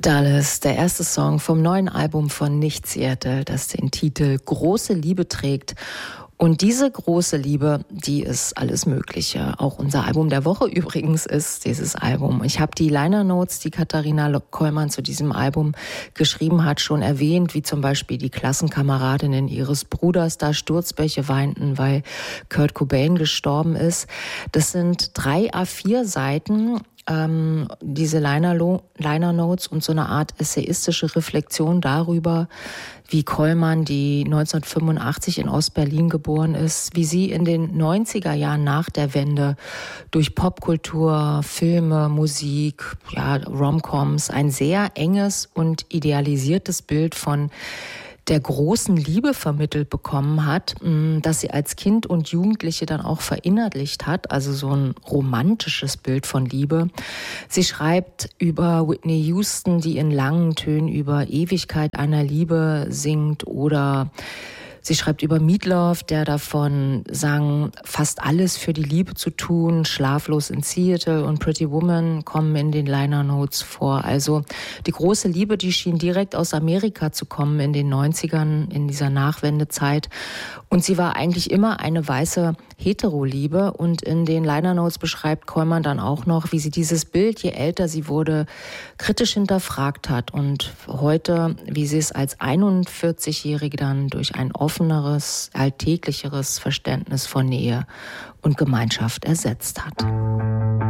Dallas, der erste Song vom neuen Album von Nicht Seattle, das den Titel Große Liebe trägt. Und diese große Liebe, die ist alles Mögliche. Auch unser Album der Woche übrigens ist dieses Album. Ich habe die Liner Notes, die Katharina Kollmann zu diesem Album geschrieben hat, schon erwähnt, wie zum Beispiel die Klassenkameradinnen ihres Bruders da Sturzbäche weinten, weil Kurt Cobain gestorben ist. Das sind 3 A4 Seiten. Diese Liner Notes und so eine Art essayistische Reflexion darüber, wie Kollmann, die 1985 in Ostberlin geboren ist, wie sie in den 90er Jahren nach der Wende durch Popkultur, Filme, Musik, Rom-Coms ein sehr enges und idealisiertes Bild von der großen Liebe vermittelt bekommen hat, dass sie als Kind und Jugendliche dann auch verinnerlicht hat, also so ein romantisches Bild von Liebe. Sie schreibt über Whitney Houston, die in langen Tönen über Ewigkeit einer Liebe singt, oder sie schreibt über Meatloaf, der davon sang, fast alles für die Liebe zu tun. Schlaflos in Seattle und Pretty Woman kommen in den Liner Notes vor. Also die große Liebe, die schien direkt aus Amerika zu kommen in den 90ern, in dieser Nachwendezeit. Und sie war eigentlich immer eine weiße Hetero-Liebe. Und in den Liner Notes beschreibt Kollmann dann auch noch, wie sie dieses Bild, je älter sie wurde, kritisch hinterfragt hat. Und heute, wie sie es als 41-Jährige dann durch ein offeneres, alltäglicheres Verständnis von Nähe und Gemeinschaft ersetzt hat.